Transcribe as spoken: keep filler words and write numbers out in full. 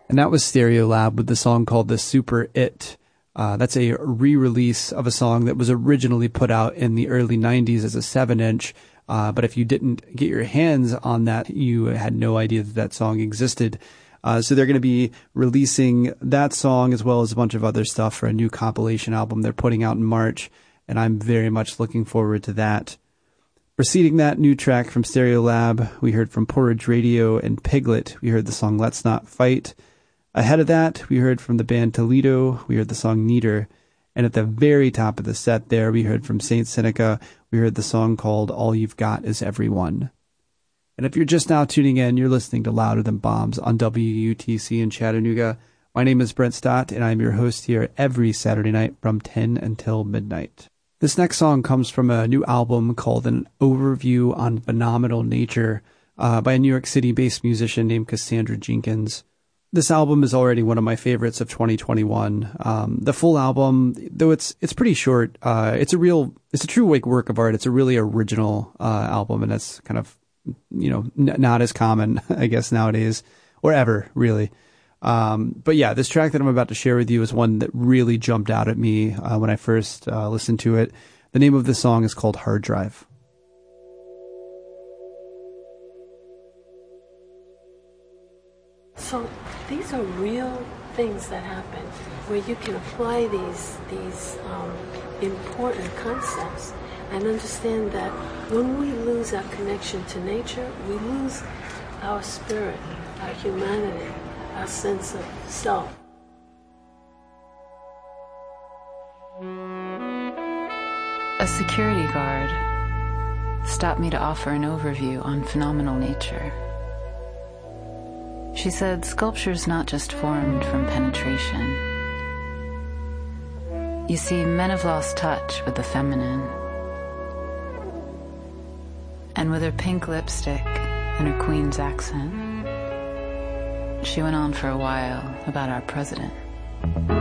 And that was Stereolab with the song called The Super It. Uh, that's a re-release of a song that was originally put out in the early nineties as a seven inch. Uh, but if you didn't get your hands on that, you had no idea that that song existed. Uh, so they're going to be releasing that song as well as a bunch of other stuff for a new compilation album they're putting out in March. And I'm very much looking forward to that. Preceding that, new track from Stereolab, we heard from Porridge Radio and Piglet. We heard the song Let's Not Fight. Ahead of that, we heard from the band Toledo. We heard the song Neater. And at the very top of the set there, we heard from Saint Seneca. We heard the song called All You've Got Is Everyone. And if you're just now tuning in, you're listening to Louder Than Bombs on W U T C in Chattanooga. My name is Brent Stott, and I'm your host here every Saturday night from ten until midnight. This next song comes from a new album called An Overview on Phenomenal Nature uh, by a New York City-based musician named Cassandra Jenkins. This album is already one of my favorites of twenty twenty-one. Um, the full album, though it's it's pretty short, uh, it's a real, it's a true like work of art. It's a really original uh, album, and that's kind of, you know, n- not as common, I guess, nowadays, or ever, really. Um, but yeah, this track that I'm about to share with you is one that really jumped out at me uh, when I first uh, listened to it. The name of the song is called Hard Drive. So these are real things that happen where you can apply these these um, important concepts and understand that when we lose our connection to nature, we lose our spirit, our humanity, our sense of self. A security guard stopped me to offer an overview on phenomenal nature. She said sculpture's not just formed from penetration. You see, men have lost touch with the feminine. And with her pink lipstick and her queen's accent, she went on for a while about our president.